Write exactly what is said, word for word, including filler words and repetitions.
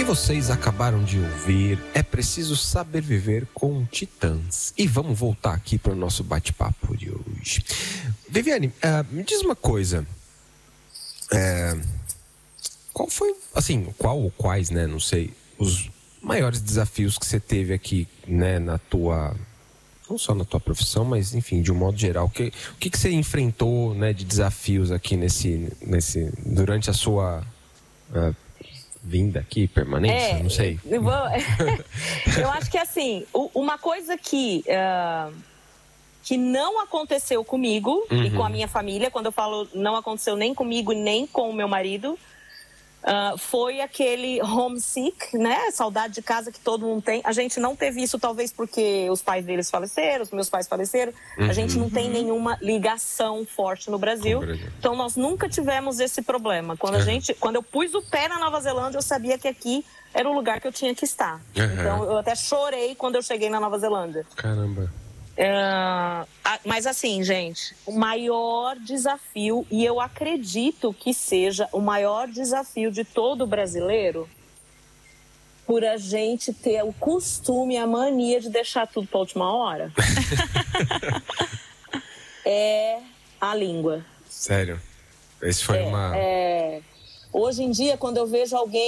E vocês acabaram de ouvir É Preciso Saber Viver com Titãs. E vamos voltar aqui para o nosso bate-papo de hoje. Viviane, uh, me diz uma coisa. É, qual foi, assim, qual ou quais, né, não sei, os maiores desafios que você teve aqui, né, na tua... não só na tua profissão, mas, enfim, de um modo geral. O que, o que, que você enfrentou, né, de desafios aqui nesse, nesse, durante a sua uh, vinda aqui, permanência? É, não sei. Eu, vou... eu acho que, assim, uma coisa que, uh, que não aconteceu comigo uhum. e com a minha família, quando eu falo não aconteceu nem comigo nem com o meu marido, Uh, foi aquele homesick, né? Saudade de casa que todo mundo tem. A gente não teve isso, talvez porque os pais deles faleceram, os meus pais faleceram. Uhum. A gente não tem nenhuma ligação forte no Brasil. Então, nós nunca tivemos esse problema. Quando, a gente, quando eu pus o pé na Nova Zelândia, eu sabia que aqui era o lugar que eu tinha que estar. Uhum. Então, eu até chorei quando eu cheguei na Nova Zelândia. Caramba. Uh, mas assim, gente, o maior desafio, e eu acredito que seja o maior desafio de todo brasileiro, por a gente ter o costume, a mania de deixar tudo para a última hora, é a língua. Sério? Esse foi é, uma... É... Hoje em dia, quando eu vejo alguém